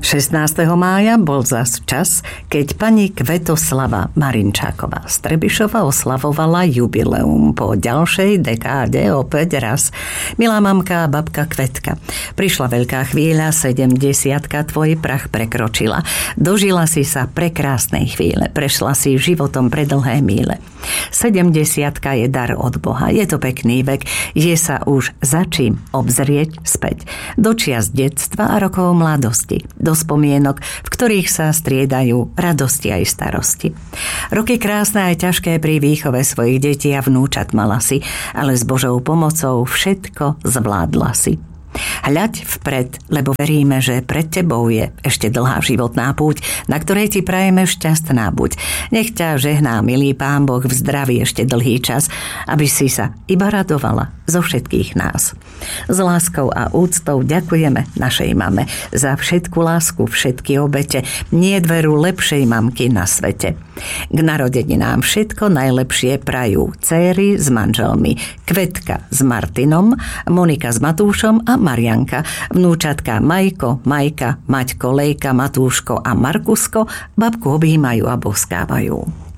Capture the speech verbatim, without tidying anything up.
šestnásteho mája bol zas čas, keď pani Kvetoslava Marinčáková z Trebišova oslavovala jubileum po ďalšej dekáde opäť raz. Milá mamka a babka Kvetka, prišla veľká chvíľa, sedemdesiatka tvoj prach prekročila. Dožila si sa prekrásnej chvíle, prešla si životom pre dlhé míle. sedemdesiatka je dar od Boha, je to pekný vek, je sa už za čím obzrieť späť. Do čias detstva a rokov mladosti, do spomienok, v ktorých sa striedajú radosti aj starosti. Roky krásne aj ťažké pri výchove svojich detí a vnúčat mala si, ale s Božou pomocou všetko zvládla si. Hľaď vpred, lebo veríme, že pred tebou je ešte dlhá životná púť, na ktorej ti prajeme šťastná buď. Nech ťa žehná, milý Pán Boh, v zdraví ešte dlhý čas, aby si sa iba radovala zo všetkých nás. S láskou a úctou ďakujeme našej mame za všetku lásku, všetky obete. Nie dveru lepšej mamky na svete. K narodeninám všetko najlepšie prajú céry s manželmi, Kvetka s Martinom, Monika s Matúšom a Marianka, vnúčatka Majko, Majka, Maťko, Lejka, Matúško a Markusko babku objímajú a boskávajú.